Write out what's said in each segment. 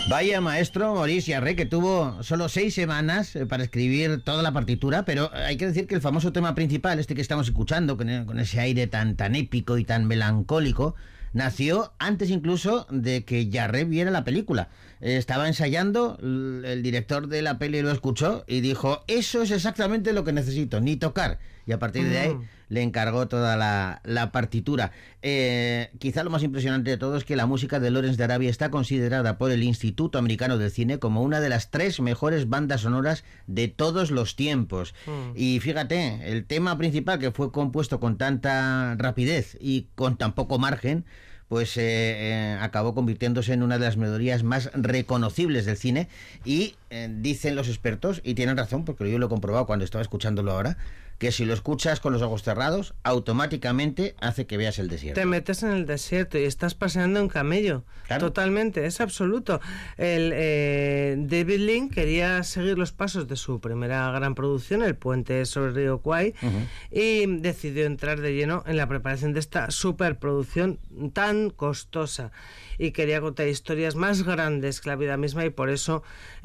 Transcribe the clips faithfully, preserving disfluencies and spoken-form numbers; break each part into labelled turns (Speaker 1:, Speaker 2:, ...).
Speaker 1: Vaya maestro Maurice Jarre, que tuvo solo seis semanas para escribir toda la partitura, pero hay que decir que el famoso tema principal, este que estamos escuchando, con, con ese aire tan, tan épico y tan melancólico, nació antes incluso de que Jarre viera la película. Eh, estaba ensayando, el director de la peli lo escuchó y dijo: eso es exactamente lo que necesito, ni tocar. Y a partir de ahí le encargó toda la, la partitura. Eh, quizá lo más impresionante de todo es que la música de Lawrence de Arabia está considerada por el Instituto Americano del Cine como una de las tres mejores bandas sonoras de todos los tiempos. Mm. Y fíjate, el tema principal, que fue compuesto con tanta rapidez y con tan poco margen, pues eh, eh, acabó convirtiéndose en una de las melodías más reconocibles del cine. Y eh, dicen los expertos, y tienen razón porque yo lo he comprobado cuando estaba escuchándolo ahora, que si lo escuchas con los ojos cerrados, automáticamente hace que veas el desierto.
Speaker 2: Te metes en el desierto y estás paseando en camello. Claro. Totalmente, es absoluto. El, eh, David Lean quería seguir los pasos de su primera gran producción, El puente sobre el río Kwai, uh-huh. y decidió entrar de lleno en la preparación de esta superproducción tan costosa. Y quería contar historias más grandes que la vida misma, y por eso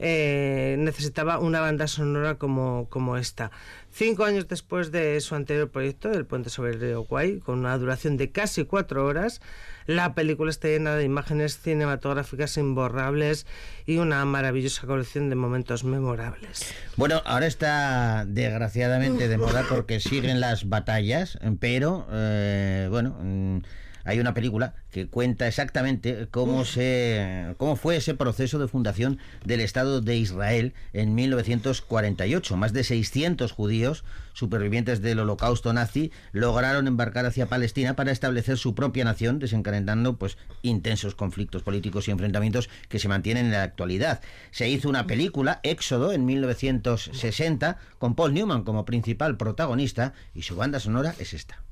Speaker 2: eh, necesitaba una banda sonora como, como esta. Cinco años después de su anterior proyecto, El puente sobre el río Kwai, con una duración de casi cuatro horas, la película está llena de imágenes cinematográficas imborrables y una maravillosa colección de momentos memorables.
Speaker 1: Bueno, ahora está desgraciadamente de moda porque siguen las batallas, pero eh, bueno... Mm, hay una película que cuenta exactamente cómo se cómo fue ese proceso de fundación del Estado de Israel en mil novecientos cuarenta y ocho. Más de seiscientos judíos supervivientes del Holocausto nazi lograron embarcar hacia Palestina para establecer su propia nación, desencadenando pues intensos conflictos políticos y enfrentamientos que se mantienen en la actualidad. Se hizo una película, Éxodo, en mil novecientos sesenta, con Paul Newman como principal protagonista, y su banda sonora es esta.